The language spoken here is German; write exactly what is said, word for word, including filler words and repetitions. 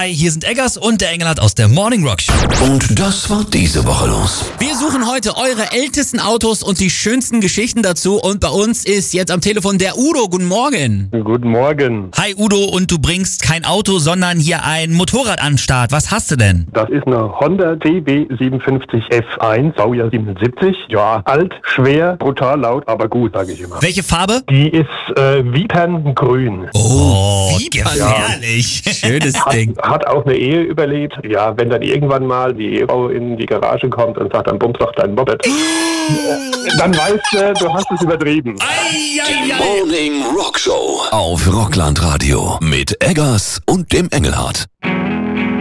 Hi, hier sind Eggers und der Engelhardt aus der Morning Rock Show. Und das war diese Woche los. Wir suchen heute eure ältesten Autos und die schönsten Geschichten dazu. Und bei uns ist jetzt am Telefon der Udo. Guten Morgen. Guten Morgen. Hi Udo, und du bringst kein Auto, sondern hier ein Motorrad an den Start. Was hast du denn? Das ist eine Honda C B siebenundfünfzig F eins, Baujahr siebenundsiebzig. Ja, alt, schwer, brutal laut, aber gut, sage ich immer. Welche Farbe? Die ist äh, Viperngrün. Oh, wie gefährlich. Schönes Hat, Ding. hat auch eine Ehe überlebt. Ja, wenn dann irgendwann mal die Ehefrau in die Garage kommt und sagt, dann bumst doch dein Moped. Dann weißt du, du hast es übertrieben. Ei, ei, ei. Morning Rock Show auf Rockland Radio mit Eggers und dem Engelhardt.